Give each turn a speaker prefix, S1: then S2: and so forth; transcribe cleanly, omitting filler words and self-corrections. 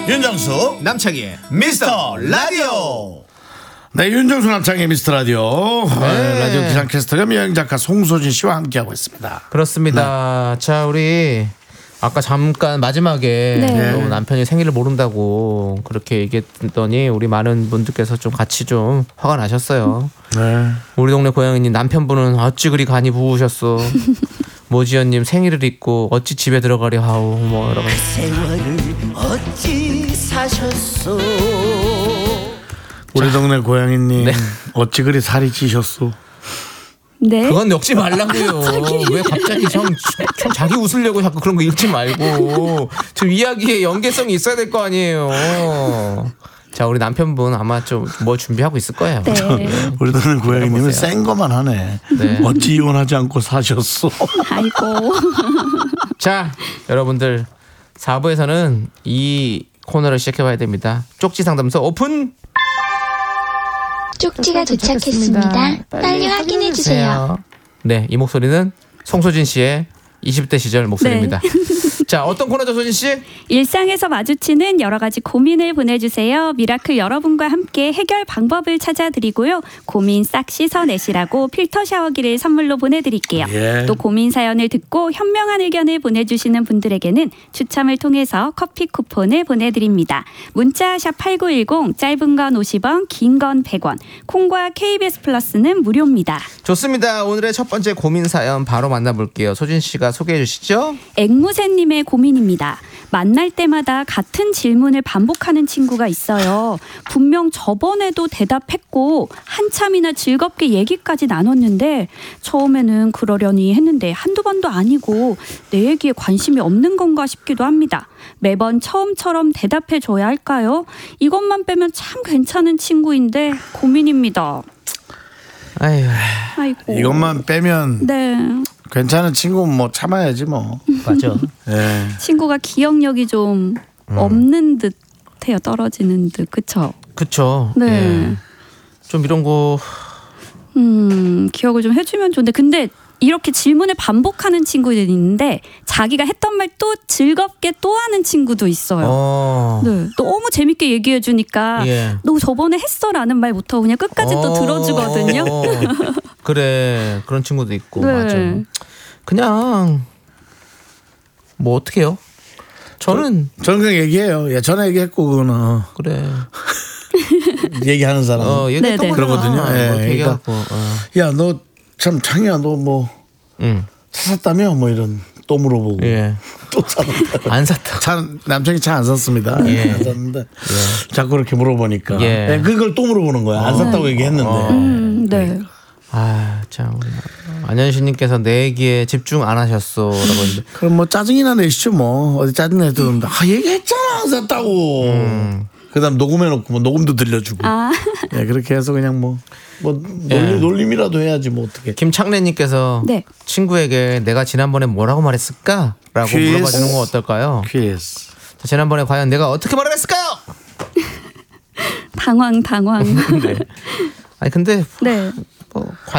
S1: 윤정수
S2: 남창희의
S1: 미스터 라디오.
S3: 네, 윤정수 남창의 미스터 라디오. 네. 라디오 기상캐스터가 미영 작가 송소진 씨와 함께하고 있습니다.
S2: 그렇습니다. 자, 우리 아까 잠깐 마지막에 남편이 생일을 모른다고 그렇게 얘기했더니 우리 많은 분들께서 좀 같이 좀 화가 나셨어요.
S3: 네.
S2: 우리 동네 고양이님 남편분은 어찌 그리 간이 부으셨어. 모지연님 생일을 잊고 어찌 집에 들어가려 하오. 뭐 여러 가지.
S4: 세월을 어찌 사셨소.
S3: 우리 동네 고양이님
S2: 네.
S3: 어찌 그리 살이 찌셨소.
S5: 네.
S2: 그건 읽지 말라고요. 왜 갑자기 자기 웃으려고 자꾸 그런 거 읽지 말고 좀 이야기에 연계성이 있어야 될 거 아니에요. 자, 우리 남편분 아마 좀 뭐 준비하고 있을 거예요.
S5: 네.
S3: 우리 동네 고양이님은
S2: 들어보세요.
S3: 센 거만 하네.
S2: 네.
S3: 어찌 이혼하지 않고 사셨소.
S5: 아이고.
S2: 자, 여러분들 4부에서는 이 코너를 시작해봐야 됩니다. 쪽지 상담소 오픈.
S6: 쪽지가 도착했습니다. 빨리 확인해 주세요.
S2: 네, 이 목소리는 송소진 씨의 20대 시절 목소리입니다. 자, 어떤 코너죠, 소진 씨?
S5: 일상에서 마주치는 여러 가지 고민을 보내주세요. 미라클 여러분과 함께 해결 방법을 찾아드리고요. 고민 싹 씻어내시라고 필터 샤워기를 선물로 보내드릴게요.
S3: 예.
S5: 또 고민 사연을 듣고 현명한 의견을 보내주시는 분들에게는 추첨을 통해서 커피 쿠폰을 보내드립니다. 문자 샵 8910, 짧은 건 50원, 긴 건 100원, 콩과 KBS 플러스는 무료입니다.
S2: 좋습니다. 오늘의 첫 번째 고민 사연 바로 만나볼게요. 소진 씨가 소개해 주시죠.
S5: 앵무새님의 고민입니다. 만날 때마다 같은 질문을 반복하는 친구가 있어요. 분명 저번에도 대답했고 한참이나 즐겁게 얘기까지 나눴는데 처음에는 그러려니 했는데 한두 번도 아니고 내 얘기에 관심이 없는 건가 싶기도 합니다. 매번 처음처럼 대답해줘야 할까요? 이것만 빼면 참 괜찮은 친구인데 고민입니다.
S2: 아유,
S5: 아이고.
S3: 이것만 빼면
S5: 네.
S3: 괜찮은 친구는 뭐 참아야지 뭐.
S2: 맞아.
S3: 예.
S5: 친구가 기억력이 좀 없는 듯해요. 떨어지는 듯. 그쵸?
S2: 그쵸.
S5: 네.
S2: 예. 좀 이런 거.
S5: 기억을 좀 해주면 좋은데 근데 이렇게 질문을 반복하는 친구들이 있는데 자기가 했던 말 또 즐겁게 또 하는 친구도 있어요. 네, 너무 재밌게 얘기해 주니까
S2: 예.
S5: 너 저번에 했어라는 말 못하고 그냥 끝까지 또 들어주거든요.
S2: 그래, 그런 친구도 있고.
S5: 네.
S2: 맞아. 그냥 뭐 어떻게 해요? 저는
S3: 그냥 얘기해요. 예, 전에 얘기했고 그거는
S2: 그래.
S3: 얘기하는 사람
S2: 얘기했던
S5: 네네.
S2: 거잖아.
S3: 그러거든요. 예,
S2: 뭐
S3: 그러니까
S2: 얘기하고.
S3: 야, 너 참 창이야, 너 뭐 샀다며? 뭐 이런 또 물어보고
S2: 예.
S3: 또 샀다.
S2: 안 샀다.
S3: 남편이 차 안 샀습니다.
S2: 예.
S3: 안 샀는데 자꾸 그렇게 물어보니까
S2: 예.
S3: 그걸 또 물어보는 거야. 안 샀다고 얘기했는데.
S5: 네.
S2: 아, 참. 안현신님께서 내 얘기에 집중 안 하셨어라고 했는데.
S3: 그럼 뭐 짜증이나 내시죠 뭐. 어디 짜증내도 얘기했잖아 안 샀다고. 그다음 녹음해놓고 뭐 녹음도 들려주고. 예, 그렇게 해서 그냥 뭐 놀림이라도 해야지 뭐 어떻게.
S2: 김창래님께서
S5: 네.
S2: 친구에게 내가 지난번에 뭐라고 말했을까라고
S3: 퀴즈.
S2: 물어봐주는 건 어떨까요?
S3: 퀴즈.
S2: 자, 지난번에 과연 내가 어떻게 말을 했을까요?
S5: 당황.
S2: 네. 아니 근데
S5: 네.
S2: 뭐